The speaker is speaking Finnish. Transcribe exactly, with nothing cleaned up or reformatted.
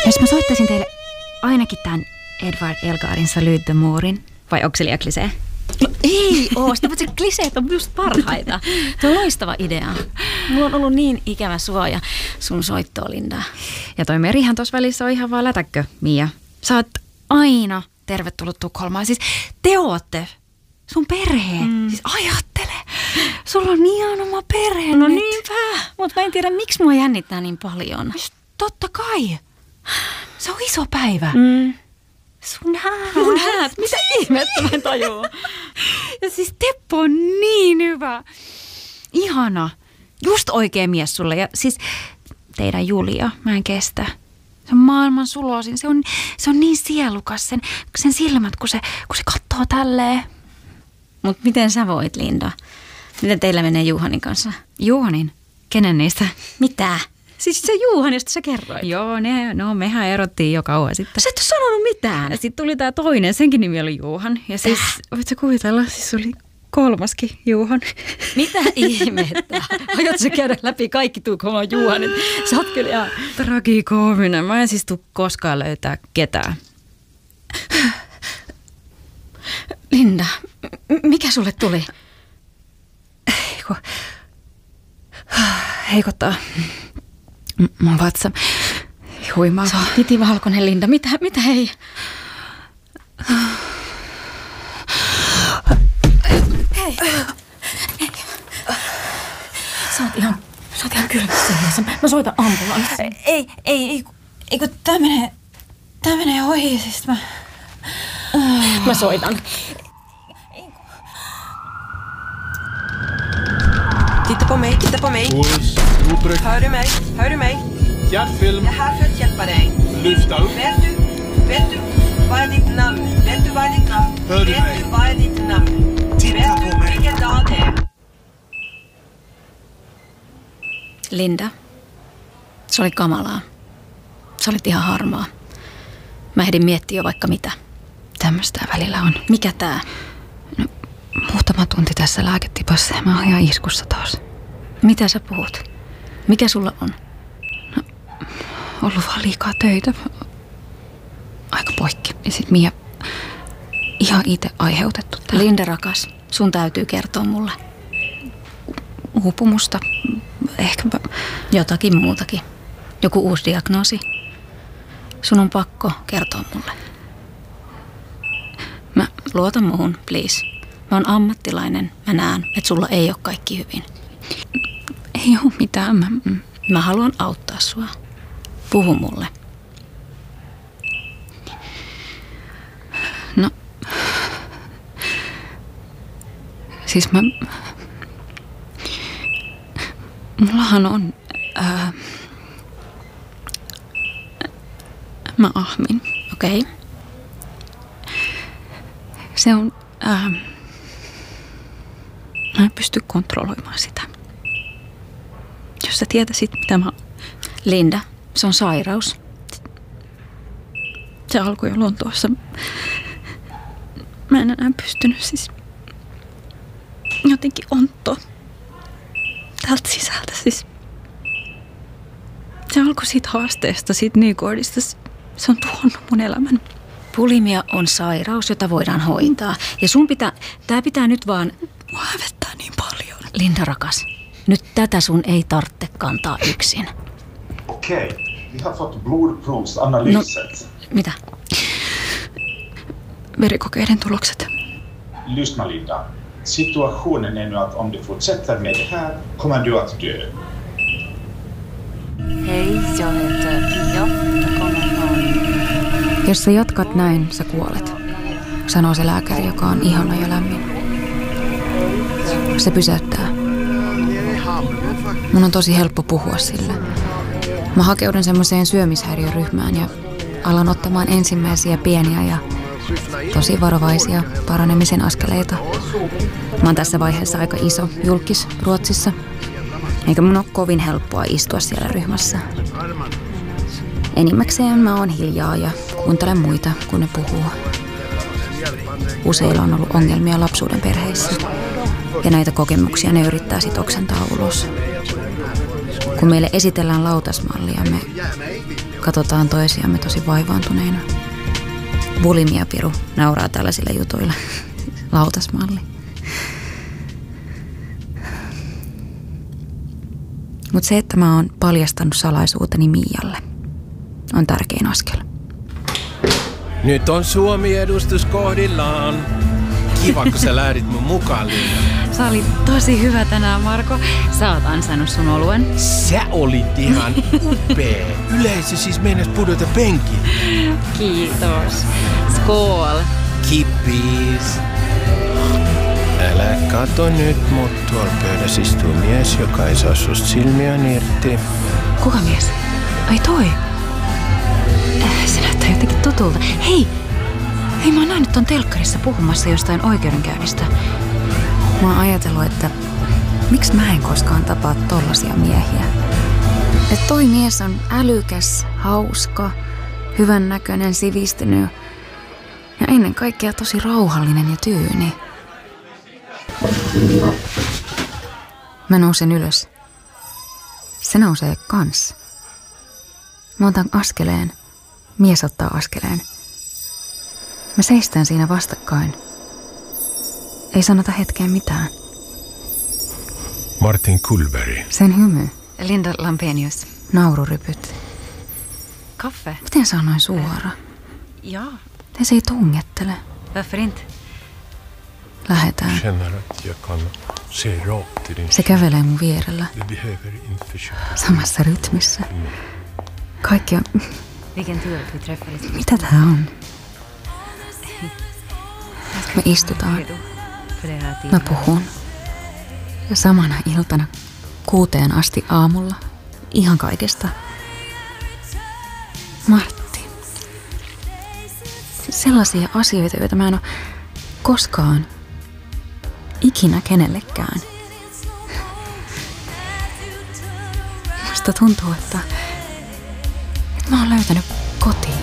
Jos mä soittaisin teille ainakin tämän Edward Elgarin Salute the Moorin, vai onko se liian klisee? No ei oo, sitä se kliseet on just parhaita. Tuo on loistava idea. Mulla on ollut niin ikävä suoja sun soittoa, Linda. Ja toi Merihän tuossa välissä on ihan vaan lätäkkö, Mia. Sä oot aina tervetullut Tukholmaan. Siis te ootte sun perhe. Mm. Siis ajattele. Sulla on ihan oma perhe. No niinpä. Mutta mä en tiedä, miksi mua jännittää niin paljon. Just totta kai. Se on iso päivä. Mm. Sun häät. Mun häät? Mitä ihmettä mä en tajua? Ja siis Teppo on niin hyvä. Ihana. Just oikea mies sulle. Ja siis teidän Julia, mä en kestä. Se on maailman sulosin. Se on, se on niin sielukas. Sen, sen silmät, kun se, kun se katsoo tälleen. Mut miten sä voit, Linda? Miten teillä menee Juhanin kanssa? Juhanin? Kenen niistä? Mitä? Siis se Juhan, josta sä kerroit. Joo, ne, no mehän erottiin jo kauan sitten. Sä et ole sanonut mitään. Ja sitten tuli tää toinen, senkin nimi oli Juhan. Ja siis, voit sä kuvitella, siis oli kolmaskin Juhan. Mitä ihmettä? Aiot sä käydä läpi kaikki Tukholman Juhanit? Sä oot kyllä ihan tragikoominen. Mä en siis tuu koskaan löytää ketään. Linda, mikä sulle tuli? Eiku, heikottaa. Mun vatsa huimaa. Se on pitivalkoinen, Linda. Mitä, mitä hei? Hei. Hei. Sä oot ihan, sä oot ihan kylmässä. Mä soitan ambulanssin. Ei, ei, ei, ei kun tää menee, tää menee ohi, siis mä... Mä soitan. Titta på mig, titta på mig. Puls, blodtryck. Hör du mig? Hör du mig? Hjärtfilm. Jag är här för att hjälpa dig. Lyfta upp. Vet du, vet du vad är ditt namn? Vet du vad är ditt namn? Hör du vet mig? du vad är ditt namn? Titta vet på du mig. vilken dag det är? Linda, se oli kamalaa. Sä olit ihan harmaa. Mä ehdin miettiä jo vaikka mitä. Tämmöistä välillä on. Mikä tää? No, muutama tunti tässä lääketipassa ja mä oon ihan iskussa taas. Mitä sä puhut? Mikä sulla on? No, ollut vaan liikaa töitä. Aika poikki. Ja sit Mia ihan itse aiheutettu tää. Linda rakas, sun täytyy kertoa mulle. Uupumusta. Ehkäpä jotakin muutakin. Joku uusi diagnoosi. Sun on pakko kertoa mulle. Mä luotan muuhun, please. Mä oon ammattilainen. Mä näen, että sulla ei ole kaikki hyvin. Ei oo mitään. Mä, mä haluan auttaa sua. Puhu mulle. No. Siis mä... Mullahan on... Ää, mä ahmin. Okei. Okay. Se on... Ää, mä en pysty kontrolloimaan sitä. Jos sä tietäisit, mitä mä... Linda, se on sairaus. Se alkoi jo Lontoossa. Mä en enää pystynyt siis... Jotenkin onttoa. Täältä sisältä siis. Se alkoi siitä haasteesta, siitä Nygårdista. Se on tuhonnut mun elämän. Bulimia on sairaus, jota voidaan hoitaa. Ja sun pitää, tää pitää nyt vaan... Mua hävettää niin paljon. Linda rakas, nyt tätä sun ei tarvitse kantaa yksin. Okej, vi har fått blodprovsanalyset. No, mitä? Verikokeiden tulokset. Lyssna Linda. Situationen är nu att om du fortsätter med det här kommer du att dö. Hej, jag heter Pia. Jag kommer från... Jos sä jatkat näin, sä kuolet, sanoo se lääkäri, joka on ihana ja lämmin. Se pysäyttää. Mun on tosi helppo puhua sille. Mä hakeudun semmoiseen syömishäiriöryhmään ja alan ottamaan ensimmäisiä pieniä ja tosi varovaisia paranemisen askeleita. Mä oon tässä vaiheessa aika iso julkis Ruotsissa, eikä mun ole kovin helppoa istua siellä ryhmässä. Enimmäkseen mä oon hiljaa ja kuuntelen muita, kun ne puhuu. Useilla on ollut ongelmia lapsuuden perheissä, ja näitä kokemuksia ne yrittää sit oksentaa ulos. Kun Kun meille esitellään lautasmallia, me katsotaan toisiamme tosi vaivaantuneina. Bulimia-piru nauraa tällaisille jutuille. Lautasmalli. Mutta se, että mä oon paljastanut salaisuuteni Mialle, on tärkein askel. Nyt on Suomi-edustus kohdillaan. Kiva, kun sä lähdit mun mukaan, Linda. Sä olit tosi hyvä tänään, Marko. Sä oot ansainnut sun oluen. Sä olit ihan upea. Yleisö siis meinas pudota penkin. Kiitos. Skål. Kippis. Älä kato nyt, mut tuolla pöydässä istuu mies, joka ei saa susta silmiään irti. Kuka mies? Ai toi. Äh, se näyttää jotenkin tutulta. Hei! Hei, mä oon nähnyt ton telkkarissa puhumassa jostain oikeudenkäynnistä. Mä oon ajatellut, että miksi mä en koskaan tapaa tollasia miehiä. Että toi mies on älykäs, hauska, hyvännäköinen, sivistynyt ja ennen kaikkea tosi rauhallinen ja tyyni. Mä nousen ylös. Se nousee kans. Mä otan askeleen. Mies ottaa askeleen. Me seistään siinä vastakkain. Ei sanota hetkeen mitään. Martin Kullberg. Sen hymy. Linda Lampenius. Naururypyt. Kaffe? Miten sä on noin suora? Ja, Te se ei tungettele. varför inte? Lähetään. Känner att jag kan se rakt i din Se kävelee mun vierellä. Du behöver inte försöka. Samassa rytmissä. Kaikki on... Vilken tur att vi träffades. Mitä tää on? Me istutaan. För det här Mä puhun. Ja samana iltana kuuteen asti aamulla. Ihan kaikesta. Martti. Sellaisia asioita, joita mä en ole koskaan ikinä kenellekään. Musta tuntuu, että, että mä oon löytänyt kotiin.